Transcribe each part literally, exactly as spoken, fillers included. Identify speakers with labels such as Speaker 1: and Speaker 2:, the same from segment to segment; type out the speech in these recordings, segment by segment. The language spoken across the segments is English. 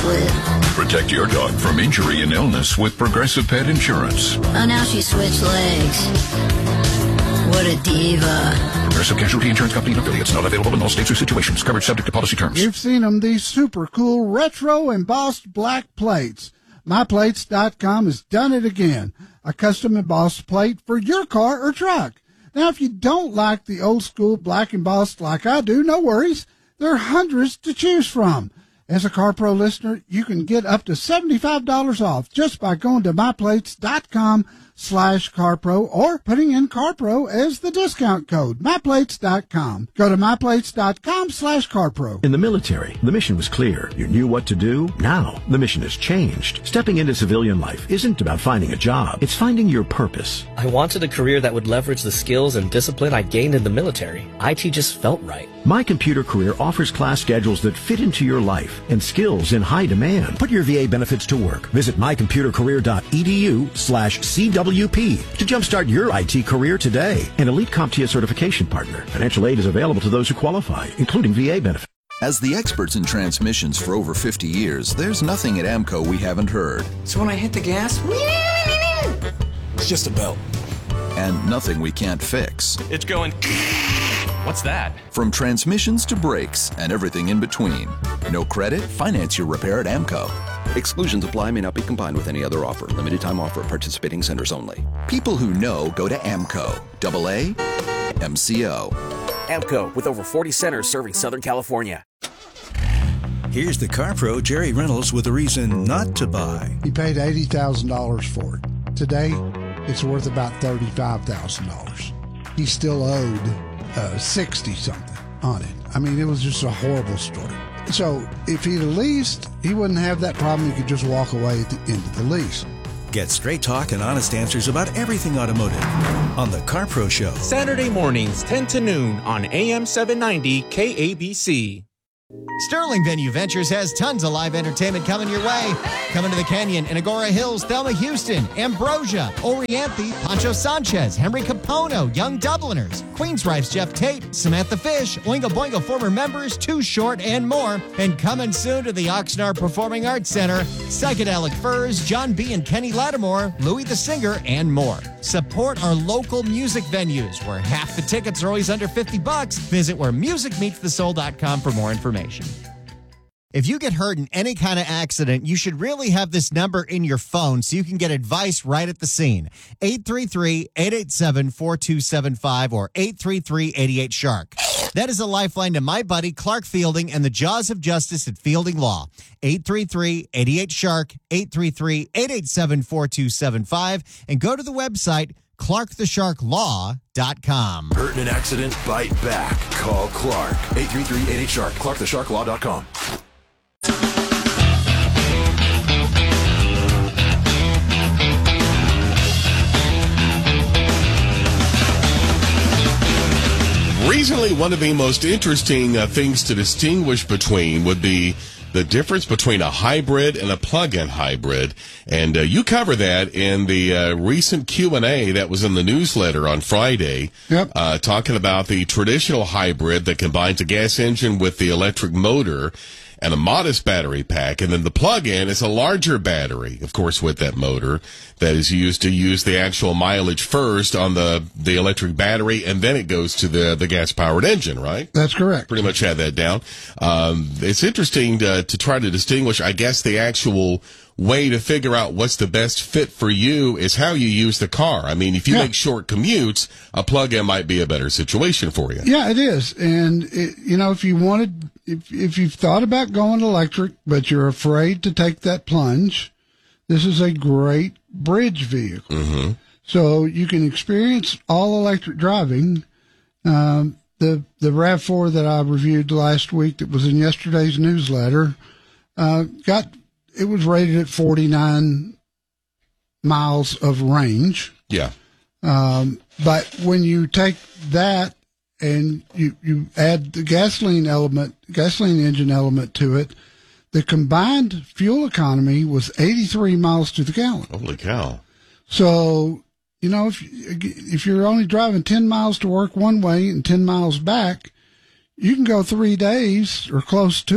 Speaker 1: with.
Speaker 2: Protect your dog from injury and illness with Progressive Pet Insurance.
Speaker 1: Oh, now she switched legs. What a diva.
Speaker 2: Progressive Casualty Insurance Company and affiliates. Not available in all states or situations. Coverage subject to policy terms.
Speaker 3: You've seen them, these super cool retro embossed black plates. my plates dot com has done it again. A custom embossed plate for your car or truck. Now, if you don't like the old school black embossed like I do, no worries. There are hundreds to choose from. As a CarPro listener, you can get up to seventy-five dollars off just by going to my plates dot com slash CarPro or putting in CarPro as the discount code. my plates dot com. Go to my plates dot com slash CarPro.
Speaker 4: In the military, the mission was clear. You knew what to do. Now, the mission has changed. Stepping into civilian life isn't about finding a job. It's finding your purpose.
Speaker 5: I wanted a career that would leverage the skills and discipline I gained in the military. I T just felt right.
Speaker 4: My Computer Career offers class schedules that fit into your life and skills in high demand. Put your V A benefits to work. Visit my computer career dot e d u slash C W P to jumpstart your I T career today. An elite CompTIA certification partner. Financial aid is available to those who qualify, including V A benefits.
Speaker 6: As the experts in transmissions for over fifty years, there's nothing at AMCO we haven't heard.
Speaker 7: So when I hit the gas, it's just a belt.
Speaker 6: And nothing we can't fix.
Speaker 8: It's going... What's that?
Speaker 6: From transmissions to brakes and everything in between. No credit? Finance your repair at AMCO.
Speaker 9: Exclusions apply, may not be combined with any other offer. Limited time offer, participating centers only.
Speaker 6: People who know go to AMCO. Double A M C O.
Speaker 10: AMCO, with over forty centers serving Southern California.
Speaker 11: Here's the car pro, Jerry Reynolds, with a reason not to buy.
Speaker 3: He paid eighty thousand dollars for it. Today, it's worth about thirty-five thousand dollars. He still owed uh, sixty something on it. I mean, it was just a horrible story. So if he'd leased, he wouldn't have that problem. He could just walk away at the end of the lease.
Speaker 11: Get straight talk and honest answers about everything automotive on the Car Pro Show.
Speaker 12: Saturday mornings, ten to noon on A M seven ninety K A B C.
Speaker 13: Sterling Venue Ventures has tons of live entertainment coming your way. Coming to the Canyon in Agora Hills, Thelma Houston, Ambrosia, Orianthe, Pancho Sanchez, Henry Capono, Young Dubliners, Queensrife's Jeff Tate, Samantha Fish, Oingo Boingo former members, Too Short, and more. And coming soon to the Oxnard Performing Arts Center, Psychedelic Furs, John B. and Kenny Lattimore, Louis the Singer, and more. Support our local music venues where half the tickets are always under fifty bucks. Visit where music meets the soul dot com for more information. If you get hurt in any kind of accident, you should really have this number in your phone so you can get advice right at the scene. eight three three, eight eight seven, four two seven five or eight three three, eight eight, shark. That is a lifeline to my buddy Clark Fielding and the Jaws of Justice at Fielding Law. eight three three, eight eight, shark, eight three three, eight eight seven, four two seven five, and go to the website clark the shark law dot com.
Speaker 14: Hurt in an accident? Bite back. Call Clark. eight three three, eight eight, shark. clark the shark law dot com.
Speaker 15: Recently, one of the most interesting uh, things to distinguish between would be the difference between a hybrid and a plug-in hybrid. And uh, you cover that in the uh, recent Q and A that was in the newsletter on Friday,
Speaker 3: yep.
Speaker 15: uh, talking about the traditional hybrid that combines a gas engine with the electric motor and a modest battery pack. And then the plug-in is a larger battery, of course, with that motor that is used to use the actual mileage first on the, the electric battery, and then it goes to the, the gas-powered engine, right?
Speaker 3: That's correct.
Speaker 15: Pretty much had that down. Um, it's interesting to, to try to distinguish, I guess, the actual way to figure out what's the best fit for you is how you use the car. I mean, if you yeah. make short commutes, a plug-in might be a better situation for you.
Speaker 3: Yeah, it is. And, it, you know, if you wanted, if, if you've thought about going electric, but you're afraid to take that plunge, this is a great bridge vehicle.
Speaker 15: Mm-hmm.
Speaker 3: So you can experience all electric driving. Um, the, the RAV four that I reviewed last week that was in yesterday's newsletter, uh, got, it was rated at forty-nine miles of range.
Speaker 15: Yeah.
Speaker 3: Um, but when you take that and you, you add the gasoline element, gasoline engine element to it, the combined fuel economy was eighty-three miles to the gallon.
Speaker 15: Holy cow.
Speaker 3: So, you know, if, if you're only driving ten miles to work one way and ten miles back, you can go three days or close to it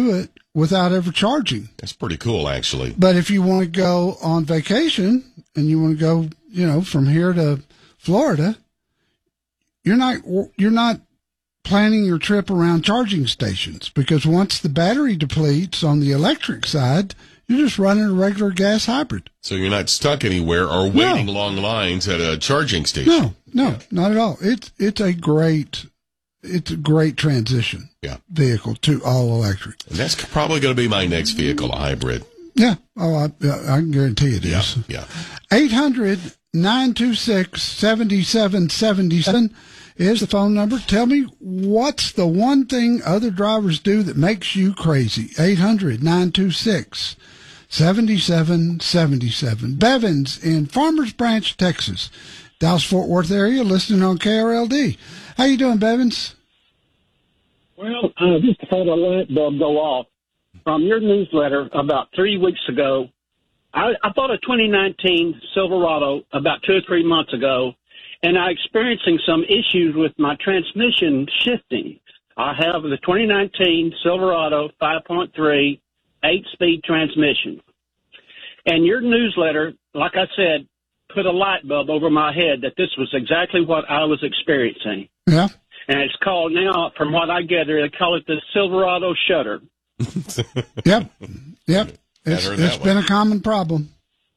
Speaker 3: without ever charging.
Speaker 15: That's pretty cool, actually.
Speaker 3: But if you want to go on vacation and you want to go, you know, from here to Florida, you're not you're not planning your trip around charging stations, because once the battery depletes on the electric side, you're just running a regular gas hybrid.
Speaker 15: So you're not stuck anywhere or waiting no. long lines at a charging station.
Speaker 3: No, no, yeah. not at all. It's it's a great it's a great transition
Speaker 15: yeah.
Speaker 3: vehicle to all electric.
Speaker 15: And that's probably going to be my next vehicle, a hybrid.
Speaker 3: Yeah. Oh, I, I can guarantee it
Speaker 15: yeah.
Speaker 3: is.
Speaker 15: Yeah.
Speaker 3: eight hundred, nine two six, seven seven seven seven is the phone number. Tell me, what's the one thing other drivers do that makes you crazy? eight hundred, nine two six, seven seven seven seven. Bevins in Farmers Branch, Texas, Dallas-Fort Worth area, listening on K R L D. How you doing, Bevins?
Speaker 16: Well, uh, just had a light bulb go off from your newsletter about three weeks ago. I, I bought a twenty nineteen Silverado about two or three months ago, and I'm experiencing some issues with my transmission shifting. I have the twenty nineteen Silverado five point three eight-speed transmission. And your newsletter, like I said, put a light bulb over my head that this was exactly what I was experiencing.
Speaker 3: Yeah.
Speaker 16: And it's called now, from what I gather, they call it the Silverado Shutter.
Speaker 3: Yep. Yep. It's, it's been a common problem.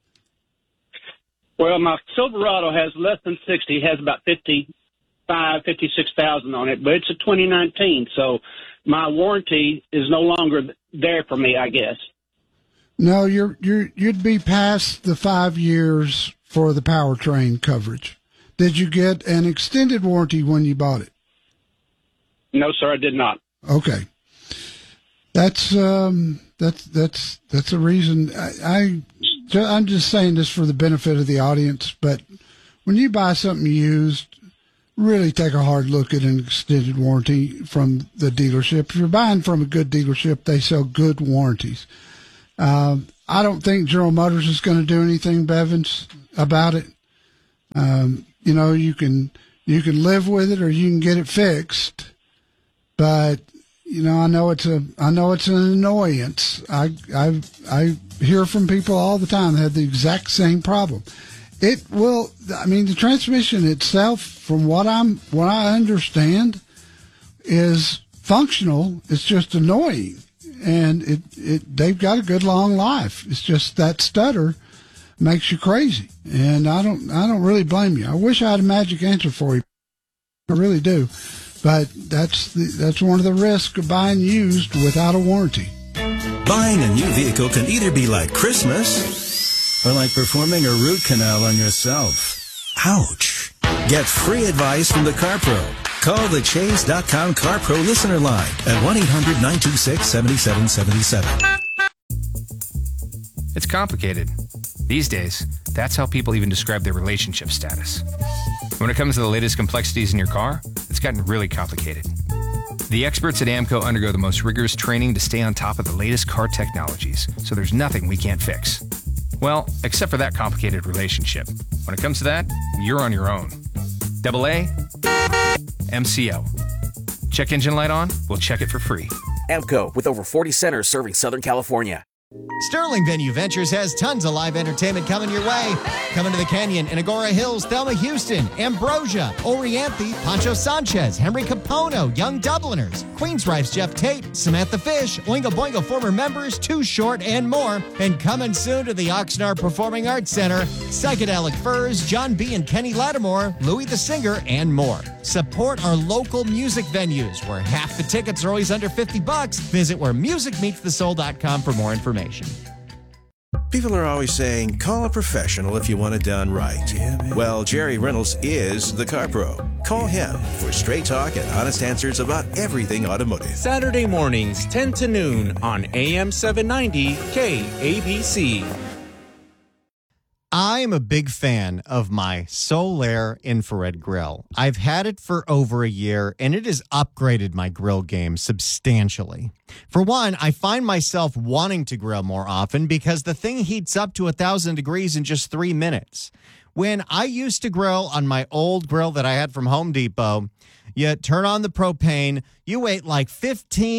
Speaker 16: Well, my Silverado has less than sixty, has about fifty-five, fifty-six thousand on it, but it's a twenty nineteen, so my warranty is no longer there for me, I guess.
Speaker 3: No, you're you're you'd be past the five years for the powertrain coverage. Did you get an extended warranty when you bought it?
Speaker 16: No, sir, I did not.
Speaker 3: Okay, that's um, that's that's that's a reason. I, I I'm just saying this for the benefit of the audience, but when you buy something used, really take a hard look at an extended warranty from the dealership. If you're buying from a good dealership, they sell good warranties. Um, I don't think General Motors is going to do anything, Bevins, about it. Um, you know, you can you can live with it or you can get it fixed, but you know, I know it's a I know it's an annoyance. I I I hear from people all the time that have the exact same problem. It will. I mean, the transmission itself, from what I'm what I understand, is functional. It's just annoying. And it, it they've got a good long life. It's just that stutter makes you crazy. And I don't I don't really blame you. I wish I had a magic answer for you. I really do. But that's the, that's one of the risks of buying used without a warranty.
Speaker 11: Buying a new vehicle can either be like Christmas or like performing a root canal on yourself. Ouch. Get free advice from the Car Pro. Call the Chase dot com Car Pro listener line at one eight hundred nine two six seven seven seven seven.
Speaker 17: It's complicated. These days, that's how people even describe their relationship status. When it comes to the latest complexities in your car, it's gotten really complicated. The experts at AAMCO undergo the most rigorous training to stay on top of the latest car technologies, so there's nothing we can't fix. Well, except for that complicated relationship. When it comes to that, you're on your own. Double A, M C O. Check engine light on? We'll check it for free.
Speaker 10: AAMCO, with over forty centers serving Southern California.
Speaker 13: Sterling Venue Ventures has tons of live entertainment coming your way. Coming to the Canyon in Agora Hills, Thelma Houston, Ambrosia, Orianthe, Pancho Sanchez, Henry Capono, Young Dubliners, Queensrife's Jeff Tate, Samantha Fish, Oingo Boingo former members, Too Short, and more. And coming soon to the Oxnard Performing Arts Center, Psychedelic Furs, John B. and Kenny Lattimore, Louis the Singer, and more. Support our local music venues, where half the tickets are always under fifty bucks. Visit where music meets the soul dot com for more information.
Speaker 11: People are always saying, call a professional if you want it done right. Yeah, well, Jerry Reynolds is the Car Pro. Call him for straight talk and honest answers about everything automotive.
Speaker 12: Saturday mornings, ten to noon on A M seven ninety K A B C.
Speaker 13: I am a big fan of my Solaire infrared grill. I've had it for over a year, and it has upgraded my grill game substantially. For one, I find myself wanting to grill more often because the thing heats up to one thousand degrees in just three minutes. When I used to grill on my old grill that I had from Home Depot, you turn on the propane, you wait like fifteen,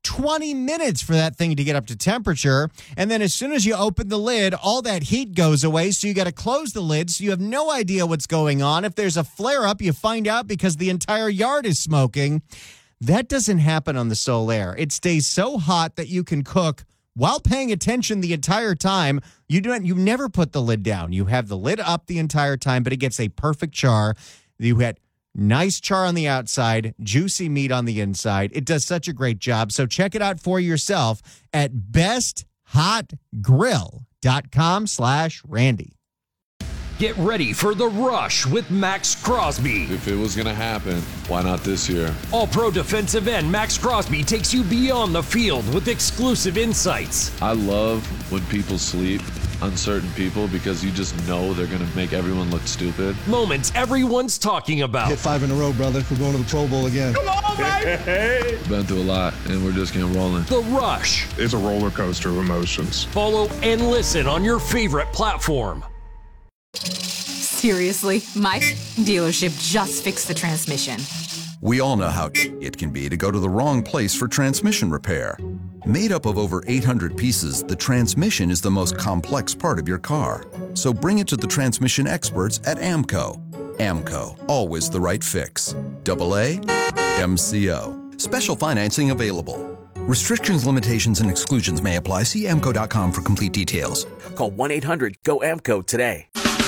Speaker 13: twenty minutes for that thing to get up to temperature. And then as soon as you open the lid, all that heat goes away. So you got to close the lid. So you have no idea what's going on. If there's a flare up, you find out because the entire yard is smoking. That doesn't happen on the Solaire. It stays so hot that you can cook while paying attention the entire time. You don't, you never put the lid down. You have the lid up the entire time, but it gets a perfect char. You had nice char on the outside, juicy meat on the inside. It does such a great job. So check it out for yourself at best hot grill dot com slash Randy.
Speaker 18: Get ready for the rush with Max Crosby.
Speaker 19: If it was going to happen, why not this year?
Speaker 18: All-pro defensive end Max Crosby takes you beyond the field with exclusive insights.
Speaker 19: I love when people sleep, uncertain people, because you just know they're going to make everyone look stupid.
Speaker 18: Moments everyone's talking about.
Speaker 20: Hit five in a row, brother. We're going to the Pro Bowl again.
Speaker 18: Come on, baby!
Speaker 19: Been through a lot, and we're just getting rolling.
Speaker 18: The Rush.
Speaker 21: It's a roller coaster of emotions.
Speaker 18: Follow and listen on your favorite platform.
Speaker 22: Seriously, my dealership just fixed the transmission.
Speaker 6: We all know how it can be to go to the wrong place for transmission repair. Made up of over eight hundred pieces, the transmission is the most complex part of your car. So bring it to the transmission experts at AMCO. AMCO, always the right fix. Double A, M C O. Special financing available. Restrictions, limitations, and exclusions may apply. See A M C O dot com for complete details.
Speaker 10: Call one eight hundred G O A M C O today.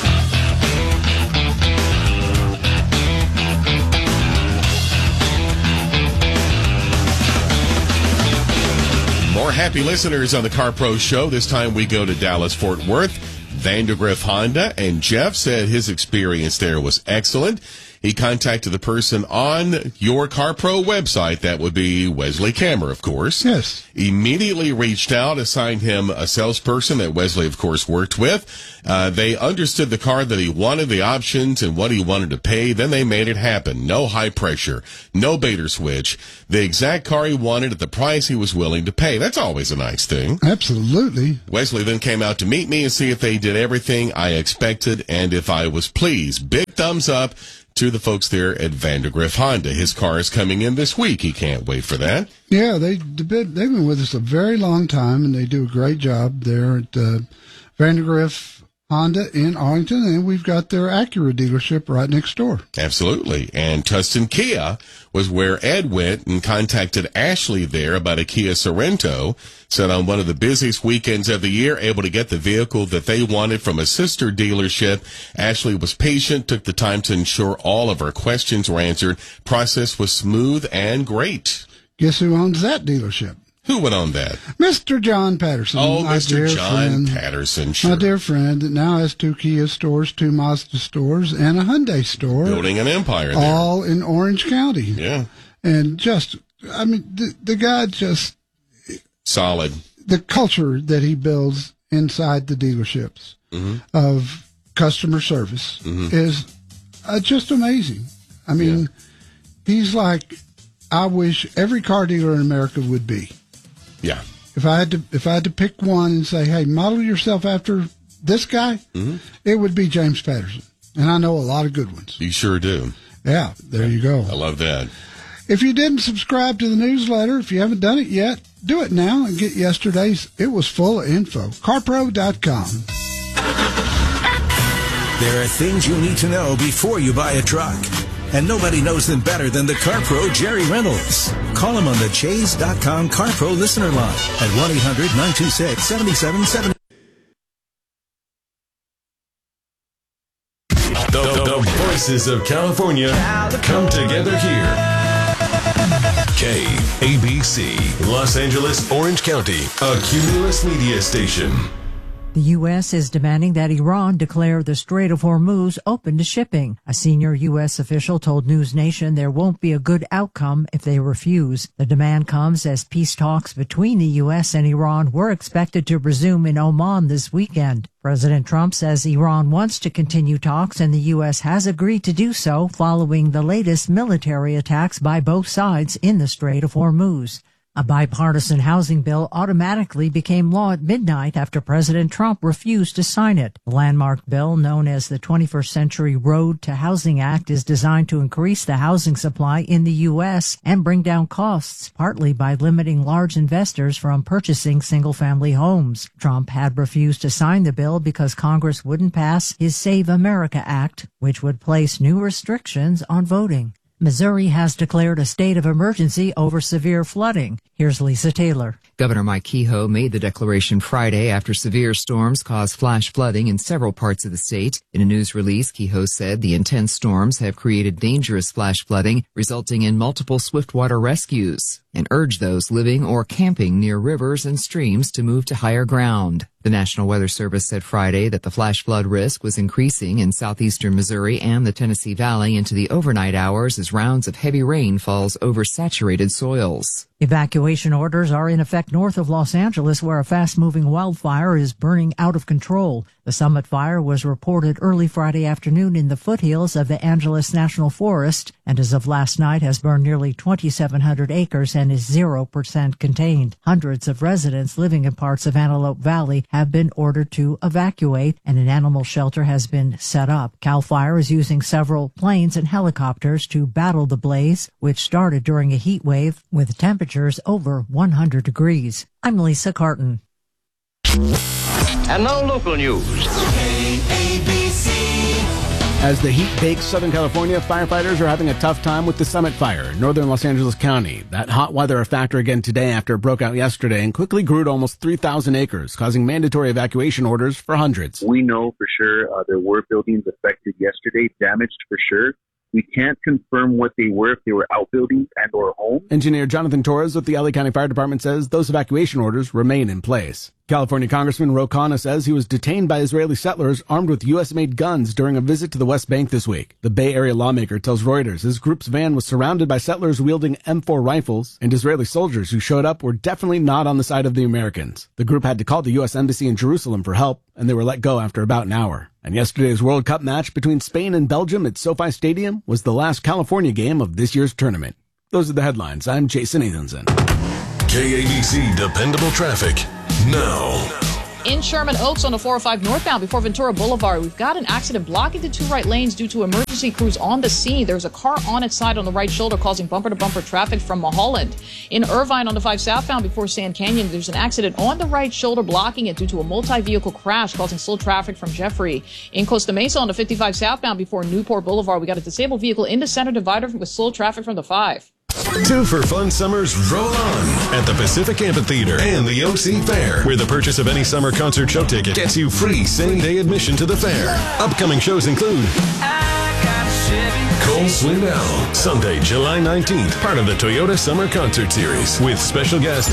Speaker 15: More happy listeners on the Car Pro Show. This time we go to Dallas-Fort Worth. Vandergriff Honda, and Jeff said his experience there was excellent. He contacted the person on your CarPro website. That would be Wesley Kammer, of course.
Speaker 3: Yes.
Speaker 15: Immediately reached out, assigned him a salesperson that Wesley, of course, worked with. Uh, they understood the car that he wanted, the options, and what he wanted to pay. Then they made it happen. No high pressure, no bait or switch. The exact car he wanted at the price he was willing to pay. That's always a nice thing.
Speaker 3: Absolutely.
Speaker 15: Wesley then came out to meet me and see if they did everything I expected and if I was pleased. Big thumbs up to the folks there at Vandergriff Honda. His car is coming in this week. He can't wait for that.
Speaker 3: Yeah, they, they've been with us a very long time, and they do a great job there at uh, Vandergriff Honda in Arlington, and we've got their Acura dealership right next door.
Speaker 15: Absolutely. And Tustin Kia was where Ed went and contacted Ashley there about a Kia Sorento. Said on one of the busiest weekends of the year, able to get the vehicle that they wanted from a sister dealership. Ashley was patient, took the time to ensure all of our questions were answered. Process was smooth and great.
Speaker 3: Guess who owns that dealership?
Speaker 15: Who went on that?
Speaker 3: Mister John Patterson.
Speaker 15: Oh, Mister John
Speaker 3: friend,
Speaker 15: Patterson, sure.
Speaker 3: My dear friend that now has two Kia stores, two Mazda stores, and a Hyundai store.
Speaker 15: Building an empire there.
Speaker 3: All in Orange County.
Speaker 15: Yeah.
Speaker 3: And just, I mean, the, the guy just...
Speaker 15: Solid.
Speaker 3: The culture that he builds inside the dealerships mm-hmm. of customer service mm-hmm. is uh, just amazing. I mean, yeah. he's like, I wish every car dealer in America would be.
Speaker 15: Yeah.
Speaker 3: If I had to, if I had to pick one and say, hey, model yourself after this guy, mm-hmm. it would be James Patterson. And I know a lot of good ones.
Speaker 15: You sure do.
Speaker 3: Yeah, there you go.
Speaker 15: I love that.
Speaker 3: If you didn't subscribe to the newsletter, if you haven't done it yet, do it now and get yesterday's. It was full of info. car pro dot com.
Speaker 11: There are things you need to know before you buy a truck. And nobody knows them better than the CarPro Jerry Reynolds. Call him on the Chase dot com CarPro listener line at one eight hundred nine two six seven seven seven zero.
Speaker 14: The, the, the voices of California come together here. K A B C, Los Angeles, Orange County, a Cumulus media station.
Speaker 23: The U S is demanding that Iran declare the Strait of Hormuz open to shipping. A senior U S official told News Nation there won't be a good outcome if they refuse. The demand comes as peace talks between the U S and Iran were expected to resume in Oman this weekend. President Trump says Iran wants to continue talks and the U S has agreed to do so following the latest military attacks by both sides in the Strait of Hormuz. A bipartisan housing bill automatically became law at midnight after President Trump refused to sign it. The landmark bill, known as the twenty-first Century Road to Housing Act, is designed to increase the housing supply in the U S and bring down costs, partly by limiting large investors from purchasing single-family homes. Trump had refused to sign the bill because Congress wouldn't pass his Save America Act, which would place new restrictions on voting. Missouri has declared a state of emergency over severe flooding. Here's Lisa Taylor.
Speaker 1: Governor Mike Kehoe made the declaration Friday after severe storms caused flash flooding in several parts of the state. In a news release, Kehoe said the intense storms have created dangerous flash flooding, resulting in multiple swiftwater rescues, and urged those living or camping near rivers and streams to move to higher ground. The National Weather Service said Friday that the flash flood risk was increasing in southeastern Missouri and the Tennessee Valley into the overnight hours as rounds of heavy rain falls over saturated soils.
Speaker 23: Evacuation orders are in effect north of Los Angeles, where a fast-moving wildfire is burning out of control. The Summit Fire was reported early Friday afternoon in the foothills of the Angeles National Forest, and as of last night has burned nearly twenty-seven hundred acres and is zero percent contained. Hundreds of residents living in parts of Antelope Valley have been ordered to evacuate, and an animal shelter has been set up. CAL FIRE is using several planes and helicopters to battle the blaze, which started during a heat wave with temperatures over one hundred degrees. I'm Lisa Carton.
Speaker 2: And now local news.
Speaker 5: As the heat bakes Southern California, firefighters are having a tough time with the Summit Fire in northern Los Angeles County. That hot weather a factor again today after it broke out yesterday and quickly grew to almost three thousand acres, causing mandatory evacuation orders for hundreds.
Speaker 24: We know for sure uh, there were buildings affected yesterday, damaged for sure. We can't confirm what they were, if they were outbuildings and or homes.
Speaker 5: Engineer Jonathan Torres with the L A County Fire Department says those evacuation orders remain in place. California Congressman Ro Khanna says he was detained by Israeli settlers armed with U S-made guns during a visit to the West Bank this week. The Bay Area lawmaker tells Reuters his group's van was surrounded by settlers wielding M four rifles, and Israeli soldiers who showed up were definitely not on the side of the Americans. The group had to call the U S Embassy in Jerusalem for help, and they were let go after about an hour. And yesterday's World Cup match between Spain and Belgium at SoFi Stadium was the last California game of this year's tournament. Those are the headlines. I'm Jason Nathanson.
Speaker 14: K A B C Dependable Traffic now.
Speaker 25: In Sherman Oaks on the four oh five northbound before Ventura Boulevard, we've got an accident blocking the two right lanes due to emergency crews on the scene. There's a car on its side on the right shoulder causing bumper-to-bumper traffic from Mulholland. In Irvine on the five southbound before Sand Canyon, there's an accident on the right shoulder blocking it due to a multi-vehicle crash causing slow traffic from Jeffrey. In Costa Mesa on the fifty-five southbound before Newport Boulevard, we got a disabled vehicle in the center divider with slow traffic from the five.
Speaker 14: Two for fun summers roll on at the Pacific Amphitheater and the O C Fair, where the purchase of any summer concert show ticket gets you free same-day admission to the fair. Upcoming shows include Cole Swindell, Sunday, July nineteenth, part of the Toyota Summer Concert Series, with special guest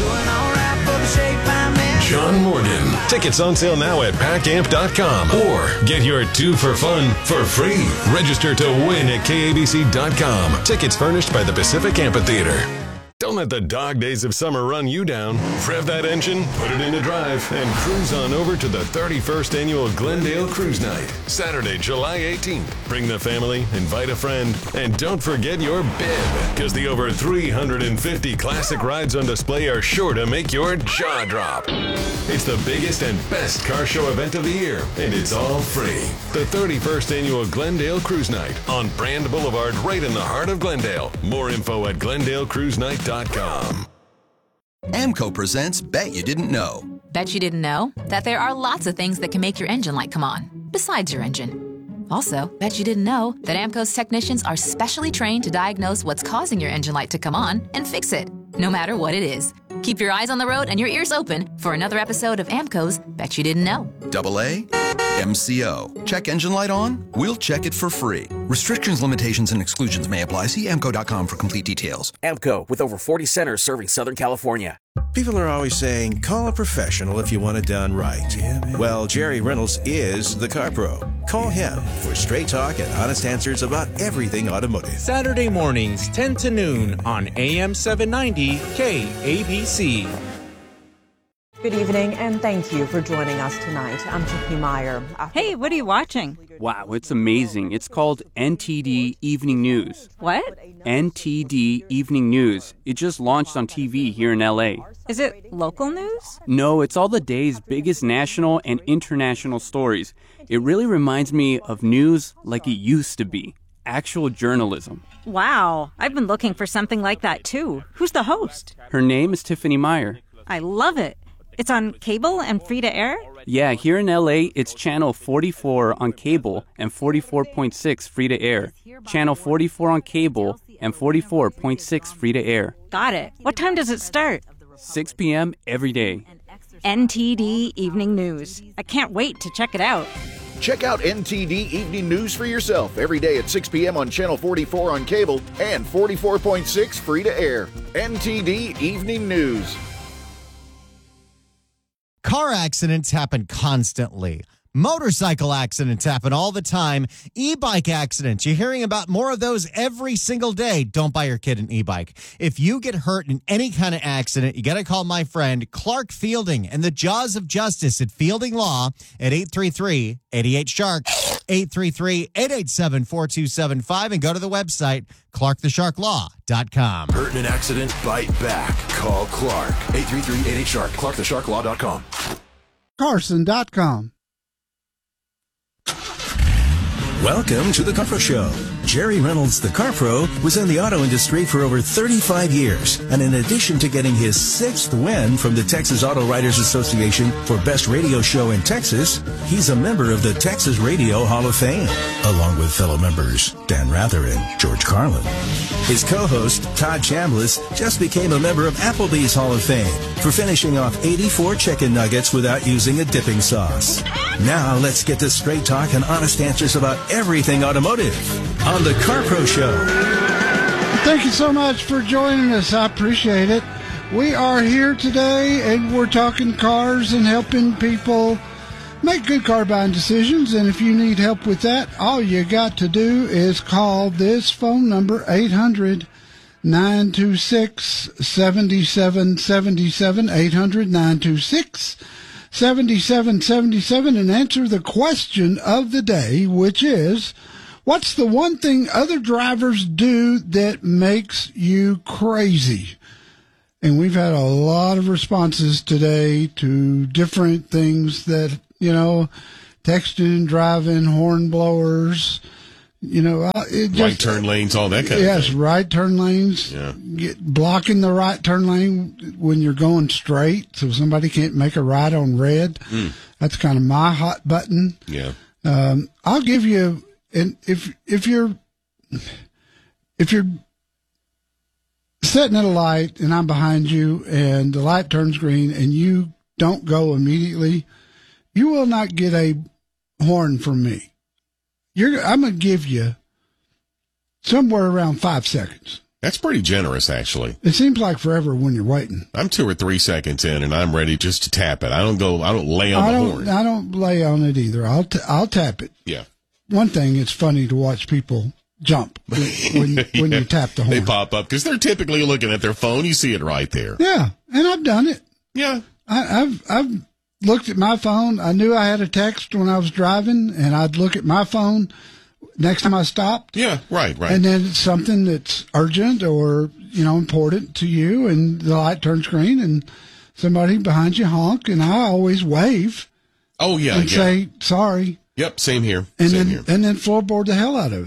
Speaker 14: John Morgan. Tickets on sale now at pack amp dot com, or get your two for fun for free. Register to win at K A B C dot com. Tickets furnished by the Pacific Amphitheater. Don't let the dog days of summer run you down. Rev that engine, put it into drive, and cruise on over to the thirty-first Annual Glendale Cruise Night, Saturday, July eighteenth. Bring the family, invite a friend, and don't forget your bib, because the over three hundred fifty classic rides on display are sure to make your jaw drop. It's the biggest and best car show event of the year, and it's all free. The thirty-first Annual Glendale Cruise Night on Brand Boulevard, right in the heart of Glendale. More info at glendale cruise night dot com.
Speaker 6: AMCO presents Bet You Didn't Know.
Speaker 22: Bet you didn't know that there are lots of things that can make your engine light come on, besides your engine. Also, bet you didn't know that AMCO's technicians are specially trained to diagnose what's causing your engine light to come on and fix it, no matter what it is. Keep your eyes on the road and your ears open for another episode of AMCO's Bet You Didn't Know.
Speaker 6: Double A, M C O. Check engine light on? We'll check it for free. Restrictions, limitations, and exclusions may apply. See amco dot com for complete details.
Speaker 10: AMCO, with over forty centers serving Southern California.
Speaker 26: People are always saying, call a professional if you want it done right. Yeah, well, Jerry Reynolds is the Car Pro. Call him for straight talk and honest answers about everything automotive.
Speaker 12: Saturday mornings, ten to noon on A M seven ninety K A B C.
Speaker 4: Good evening, and thank you for joining us tonight. I'm Tiffany Meyer.
Speaker 7: Hey, what are you watching?
Speaker 8: Wow, it's amazing. It's called N T D Evening News.
Speaker 7: What?
Speaker 8: N T D Evening News. It just launched on T V here in L A.
Speaker 7: Is it local news?
Speaker 8: No, it's all the day's biggest national and international stories. It really reminds me of news like it used to be. Actual journalism.
Speaker 7: Wow, I've been looking for something like that too. Who's the host?
Speaker 8: Her name is Tiffany Meyer.
Speaker 7: I love it. It's on cable and free to air?
Speaker 8: Yeah, here in L A, it's channel forty-four on cable and forty-four point six free to air. Channel forty-four on cable and forty-four point six free to air.
Speaker 7: Got it. What time does it start?
Speaker 8: six p.m. every day.
Speaker 7: N T D Evening News. I can't wait to check it out.
Speaker 9: Check out N T D Evening News for yourself every day at six p.m. on Channel forty-four on cable and forty-four point six free to air. N T D Evening News.
Speaker 13: Car accidents happen constantly. Motorcycle accidents happen all the time. E-bike accidents, you're hearing about more of those every single day. Don't buy your kid an e-bike. If you get hurt in any kind of accident, you got to call my friend Clark Fielding and the Jaws of Justice at Fielding Law at eight three three, eight eight, shark, eight three three, eight eight seven, four two seven five, and go to the website, clark the shark law dot com.
Speaker 16: Hurt in an accident? Bite back. Call Clark. eight three three, eight eight, shark, clark the shark law dot com.
Speaker 3: Carson dot com.
Speaker 11: Welcome to the Car Pro Show. Jerry Reynolds, the Car Pro, was in the auto industry for over thirty-five years. And in addition to getting his sixth win from the Texas Auto Writers Association for Best Radio Show in Texas, he's a member of the Texas Radio Hall of Fame, along with fellow members Dan Rather and George Carlin. His co-host, Todd Chambliss, just became a member of Applebee's Hall of Fame for finishing off eighty-four chicken nuggets without using a dipping sauce. Now let's get to straight talk and honest answers about everything automotive on the Car Pro Show.
Speaker 3: Thank you so much for joining us. I appreciate it. We are here today and we're talking cars and helping people make good car buying decisions. And if you need help with that, all you got to do is call this phone number, eight hundred, nine two six, seven seven seven seven, eight hundred, nine two six, seven seven seven seven, and answer the question of the day, which is, what's the one thing other drivers do that makes you crazy? And we've had a lot of responses today to different things that, you know, texting, driving, horn blowers, you know, uh, it just,
Speaker 15: right turn lanes, all that kind
Speaker 3: yes,
Speaker 15: of thing.
Speaker 3: Yes, right turn lanes.
Speaker 15: Yeah.
Speaker 3: Get, blocking the right turn lane when you're going straight so somebody can't make a right on red. Mm. That's kind of my hot button.
Speaker 15: Yeah.
Speaker 3: Um, I'll give you, and if if you're if you're sitting at a light and I'm behind you and the light turns green and you don't go immediately, you will not get a horn from me. You're, I'm going to give you somewhere around five seconds.
Speaker 15: That's pretty generous, actually.
Speaker 3: It seems like forever when you're waiting.
Speaker 15: I'm two or three seconds in, and I'm ready just to tap it. I don't go. I don't lay on
Speaker 3: I
Speaker 15: the
Speaker 3: don't,
Speaker 15: horn.
Speaker 3: I don't lay on it either. I'll t- I'll tap it.
Speaker 15: Yeah.
Speaker 3: One thing, it's funny to watch people jump when when, yeah. when you tap the horn.
Speaker 15: They pop up because they're typically looking at their phone. You see it right there.
Speaker 3: Yeah, and I've done it.
Speaker 15: Yeah.
Speaker 3: I, I've I've looked at my phone. I knew I had a text when I was driving, and I'd look at my phone next time I stopped.
Speaker 15: Yeah, right, right.
Speaker 3: And then it's something that's urgent or, you know, important to you, and the light turns green, and somebody behind you honk, and I always wave.
Speaker 15: Oh, yeah,
Speaker 3: and
Speaker 15: yeah.
Speaker 3: say, sorry.
Speaker 15: Yep, same here.
Speaker 3: And
Speaker 15: same
Speaker 3: then
Speaker 15: here.
Speaker 3: and then floorboard the hell out of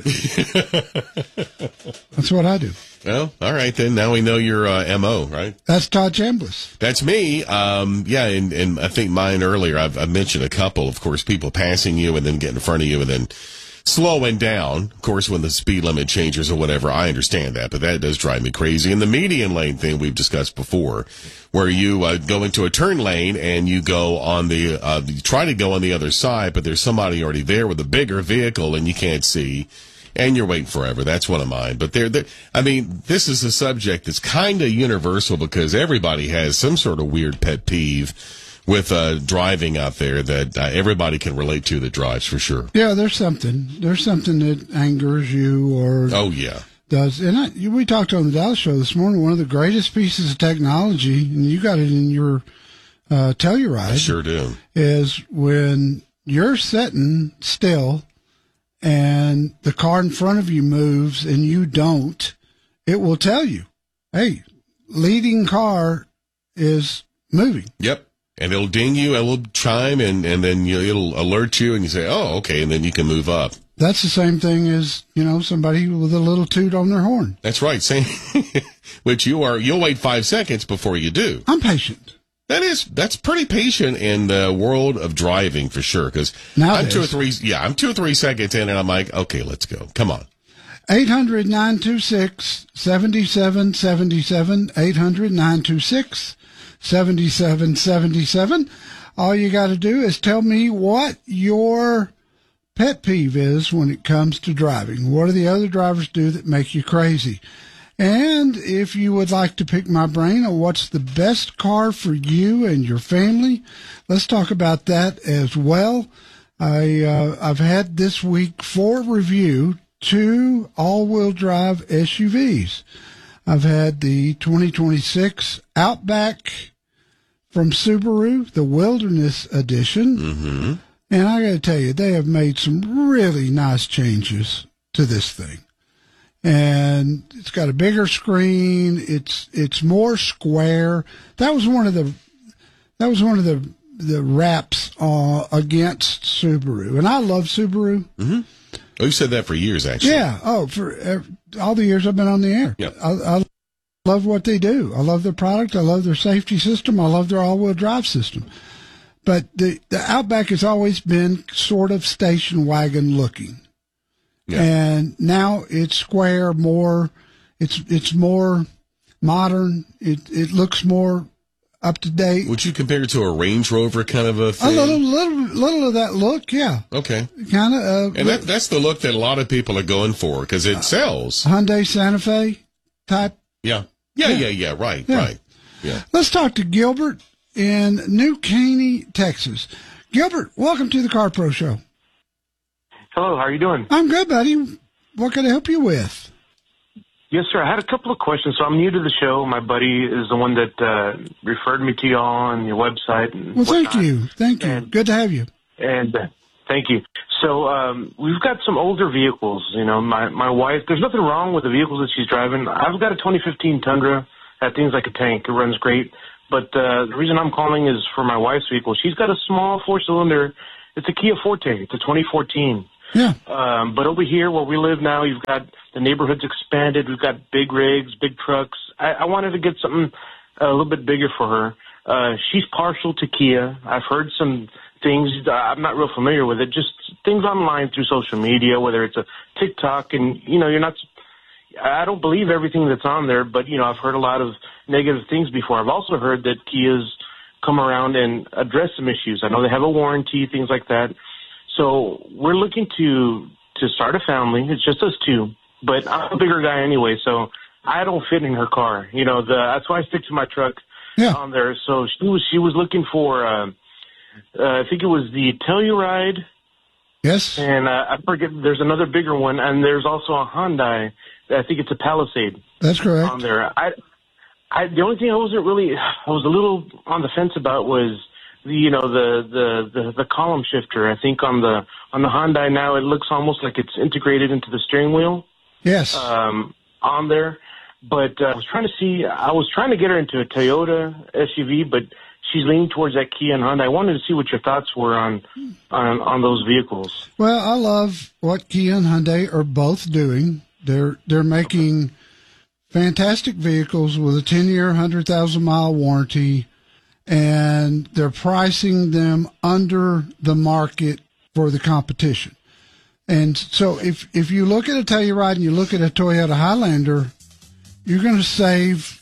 Speaker 3: it. That's what I do.
Speaker 15: Well, all right, then. Now we know your uh, M O, right?
Speaker 3: That's Todd Chambliss.
Speaker 15: That's me. Um, yeah, and, and I think mine earlier, I've, I've mentioned a couple, of course, people passing you and then getting in front of you and then slowing down. Of course, when the speed limit changes or whatever, I understand that, but that does drive me crazy. And the median lane thing we've discussed before, where you uh, go into a turn lane and you go on the, uh, you try to go on the other side, but there's somebody already there with a bigger vehicle and you can't see, and you're waiting forever. That's one of mine. But they're, they're I mean, this is a subject that's kind of universal because everybody has some sort of weird pet peeve with uh, driving out there that uh, everybody can relate to that drives, for sure.
Speaker 3: Yeah, there's something. There's something that angers you or
Speaker 15: oh yeah
Speaker 3: does. And I, we talked on the Dallas show this morning. One of the greatest pieces of technology, and you got it in your uh, Telluride.
Speaker 15: I sure do.
Speaker 3: Is when you're sitting still and the car in front of you moves and you don't, it will tell you, hey, leading car is moving.
Speaker 15: Yep. And it'll ding you, it'll chime, and, and then you, it'll alert you, and you say, oh, okay, and then you can move up.
Speaker 3: That's the same thing as, you know, somebody with a little toot on their horn.
Speaker 15: That's right. Same. Which you are, you'll wait five seconds before you do.
Speaker 3: I'm patient.
Speaker 15: That is, that's pretty patient in the world of driving for sure. Because I'm two or three, yeah, I'm two or three seconds in and I'm like, okay, let's go. Come on.
Speaker 3: eight hundred, nine two six, seven seven seven seven, eight hundred, nine two six, seven seven seven seven. All you got to do is tell me what your pet peeve is when it comes to driving. What do the other drivers do that make you crazy? And if you would like to pick my brain on what's the best car for you and your family, let's talk about that as well. I, uh, I've had this week for review two all-wheel drive S U Vs. I've had the twenty twenty-six Outback from Subaru, the Wilderness Edition.
Speaker 15: Mm-hmm.
Speaker 3: And I got to tell you, they have made some really nice changes to this thing. And it's got a bigger screen. It's it's more square. That was one of the that was one of the the raps uh, against Subaru. And I love Subaru.
Speaker 15: Mm-hmm. Oh, you said that for years, actually.
Speaker 3: Yeah. Oh, for uh, all the years I've been on the air.
Speaker 15: Yep.
Speaker 3: I, I love what they do. I love their product. I love their safety system. I love their all-wheel drive system. But the, the Outback has always been sort of station wagon looking. Yeah. And now it's square, more, it's it's more modern. It it looks more up to date.
Speaker 15: Would you compare it to a Range Rover kind of a thing?
Speaker 3: A little, little, little of that look, yeah.
Speaker 15: Okay.
Speaker 3: Kind of. Uh,
Speaker 15: and that, that's the look that a lot of people are going for because it sells.
Speaker 3: Hyundai Santa Fe type.
Speaker 15: Yeah. Yeah, yeah, yeah, yeah. Right, yeah. right. Yeah.
Speaker 3: Let's talk to Gilbert in New Caney, Texas. Gilbert, welcome to the Car Pro Show.
Speaker 1: Hello, how are you doing?
Speaker 3: I'm good, buddy. What can I help you with?
Speaker 1: Yes, sir. I had a couple of questions. So I'm new to the show. My buddy is the one that uh, referred me to y'all on your website. And
Speaker 3: well, thank
Speaker 1: whatnot.
Speaker 3: you. Thank you.
Speaker 1: And,
Speaker 3: good to have you.
Speaker 1: And uh, thank you. So um, we've got some older vehicles. You know, my, my wife, there's nothing wrong with the vehicles that she's driving. I've got a twenty fifteen Tundra. That thing's like a tank. It runs great. But uh, the reason I'm calling is for my wife's vehicle. She's got a small four-cylinder. It's a Kia Forte. It's a twenty fourteen.
Speaker 3: Yeah.
Speaker 1: Um, but over here where we live now, you've got the neighborhood's expanded. We've got big rigs, big trucks. I, I wanted to get something a little bit bigger for her. Uh, she's partial to Kia. I've heard some things. I'm not real familiar with it. Just things online through social media, whether it's a TikTok, and you know, you're not. I don't believe everything that's on there, but you know, I've heard a lot of negative things before. I've also heard that Kia's come around and address some issues. I know they have a warranty, things like that. So we're looking to to start a family. It's just us two, but I'm a bigger guy anyway, so I don't fit in her car. You know, the, that's why I stick to my truck
Speaker 3: yeah.
Speaker 1: on there. So she was she was looking for, uh, uh, I think it was the Telluride.
Speaker 3: Yes.
Speaker 1: And uh, I forget. There's another bigger one, and there's also a Hyundai. I think it's a Palisade.
Speaker 3: That's correct.
Speaker 1: On there, I, I the only thing I wasn't really, I was a little on the fence about was. The, you know, the, the, the, the column shifter. I think on the on the Hyundai now it looks almost like it's integrated into the steering wheel.
Speaker 3: Yes.
Speaker 1: Um, on there. But uh, I was trying to see, I was trying to get her into a Toyota S U V, but she's leaning towards that Kia and Hyundai. I wanted to see what your thoughts were on, on, on those vehicles.
Speaker 3: Well, I love what Kia and Hyundai are both doing. They're, they're making fantastic vehicles with a ten-year, one hundred thousand mile warranty. And they're pricing them under the market for the competition. And so if, if you look at a Telluride and you look at a Toyota Highlander, you're going to save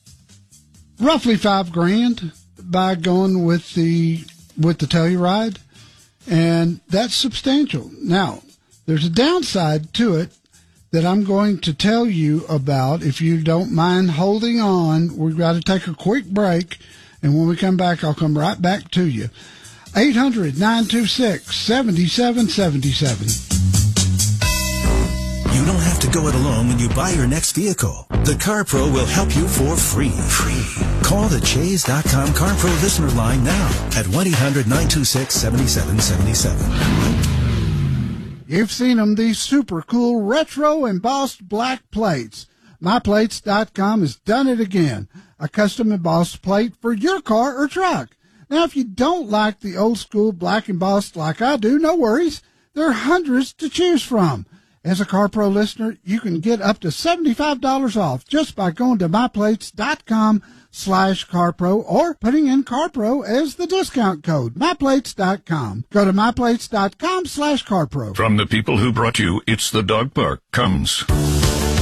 Speaker 3: roughly five grand by going with the, with the Telluride. And that's substantial. Now, there's a downside to it that I'm going to tell you about. If you don't mind holding on, we've got to take a quick break. And when we come back, I'll come right back to you. eight hundred, nine two six, seven seven seven seven.
Speaker 11: You don't have to go it alone when you buy your next vehicle. The Car Pro will help you for free. Free. Call Call the Chase dot com CarPro listener line now at one eight hundred nine two six seven seven seven seven.
Speaker 3: You've seen them, these super cool retro embossed black plates. my plates dot com has done it again. A custom embossed plate for your car or truck. Now, if you don't like the old school black embossed like I do, no worries. There are hundreds to choose from. As a CarPro listener, you can get up to seventy-five dollars off just by going to my plates dot com slash CarPro or putting in CarPro as the discount code. my plates dot com. Go to my plates dot com slash CarPro.
Speaker 17: From the people who brought you It's the Dog Park comes